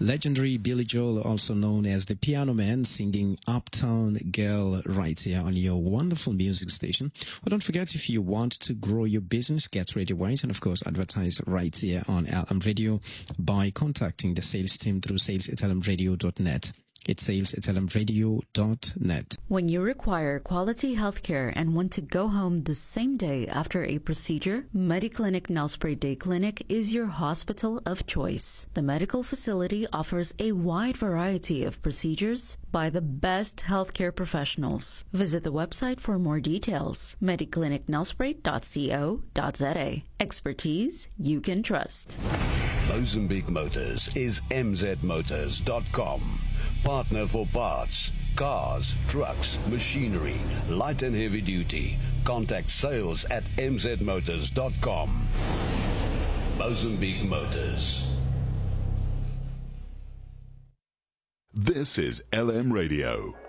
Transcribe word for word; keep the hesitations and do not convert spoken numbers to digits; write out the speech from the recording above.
Legendary Billy Joel, also known as the Piano Man, singing Uptown Girl right here on your wonderful music station. Well, don't forget, if you want to grow your business, get Radio Wise, and of course advertise right here on L M Radio by contacting the sales team through sales at l m radio dot net. It's sales at l m radio dot net. When you require quality healthcare and want to go home the same day after a procedure, MediClinic Nelspruit Day Clinic is your hospital of choice. The medical facility offers a wide variety of procedures by the best healthcare professionals. Visit the website for more details, mediclinic nelspruit dot co dot z a. Expertise you can trust. Mozambique Motors is m z motors dot com. Partner for parts, cars, trucks, machinery, light and heavy duty. Contact sales at m z motors dot com. Mozambique Motors. This is L M Radio.